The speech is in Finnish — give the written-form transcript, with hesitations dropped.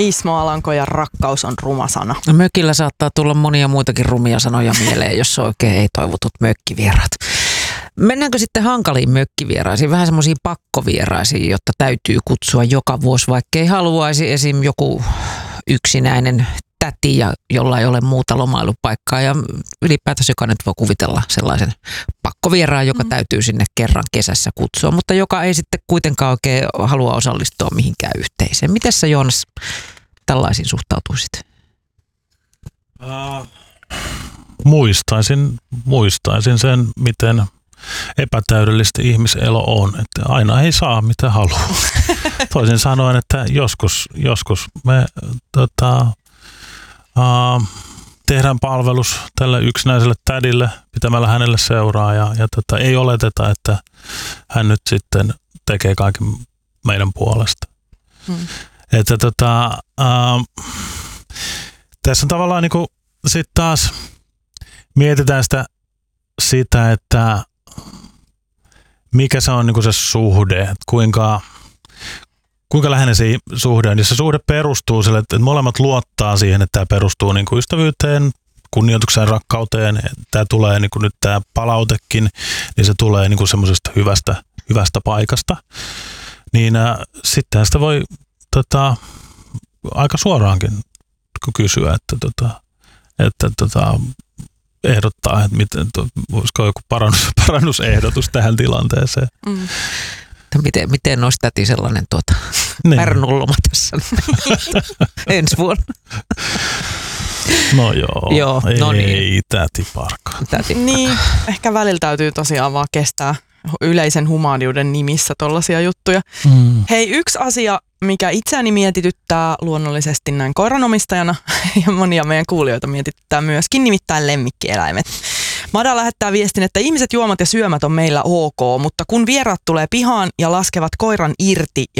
Ismo Alanko ja rakkaus on ruma sana. Mökillä saattaa tulla monia muitakin rumia sanoja mieleen, jos on oikein ei-toivotut mökkivieraat. Mennäänkö sitten hankaliin mökkivieraisiin, vähän semmoisiin pakkovieraisiin, jotta täytyy kutsua joka vuosi, vaikka ei haluaisi, esim. Joku yksinäinen täti, jolla ei ole muuta lomailupaikkaa, ja ylipäätänsä joka nyt voi kuvitella sellaisen pakkovieraan, joka täytyy sinne kerran kesässä kutsua, mutta joka ei sitten kuitenkaan oikein halua osallistua mihinkään yhteiseen. Miten sä, Joonas, tällaisiin suhtautuisit? Muistaisin sen, miten epätäydellistä ihmiselo on, että aina ei saa mitä haluaa. Toisin sanoen, että joskus me tehdään palvelus tälle yksinäiselle tädille pitämällä hänelle seuraa ja ei oleteta, että hän nyt sitten tekee kaiken meidän puolesta. Että tässä on tavallaan niinku sitten taas mietitään sitä, että mikä se on niinku se suhde, että kuinka läheinen se suhde on. Jos se suhde perustuu sille, että molemmat luottaa siihen, että tämä perustuu niinku ystävyyteen, kunnioitukseen, rakkauteen, tämä tulee niinku nyt tämä palautekin, niin se tulee niinku semmoisesta hyvästä paikasta. Niin sitten sitä voi aika suoraankin kysyä, että ehdottaa, että voisiko joku parannusehdotus tähän tilanteeseen. Miten olisi täti sellainen pärnulloma tässä ensi vuonna? No joo, ei täti parkaan. Niin, ehkä välillä täytyy tosiaan vaan kestää yleisen humaaniuden nimissä tollaisia juttuja. Hei, yksi asia, mikä itseäni mietityttää luonnollisesti näin koiranomistajana ja monia meidän kuulijoita mietityttää myöskin, nimittäin lemmikkieläimet. Mada lähettää viestin, että ihmiset, juomat ja syömät on meillä ok, mutta kun vieraat tulee pihaan ja laskevat koiran irti ja